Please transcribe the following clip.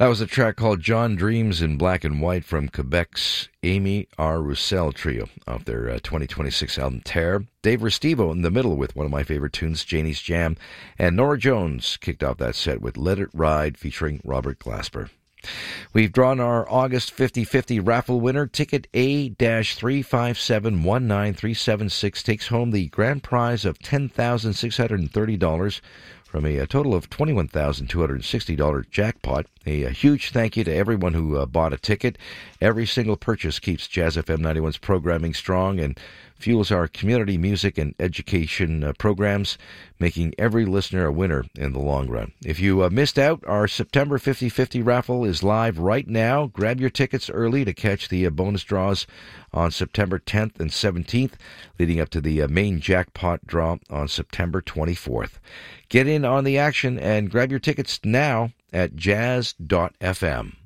That was a track called John Dreams in Black and White from Quebec's Amy R. Roussel Trio off their 2026 album Terre. Dave Restivo in the middle with one of my favorite tunes, Janie's Jam. And Norah Jones kicked off that set with Let It Ride featuring Robert Glasper. We've drawn our August 50-50 raffle winner. Ticket A-357-19376 takes home the grand prize of $10,630 from a total of $21,260 jackpot. A huge thank you to everyone who bought a ticket. Every single purchase keeps Jazz FM 91's programming strong and fuels our community music and education programs, making every listener a winner in the long run. If you missed out, our September 50-50 raffle is live right now. Grab your tickets early to catch the bonus draws on September 10th and 17th, leading up to the main jackpot draw on September 24th. Get in on the action and grab your tickets now at jazz.fm.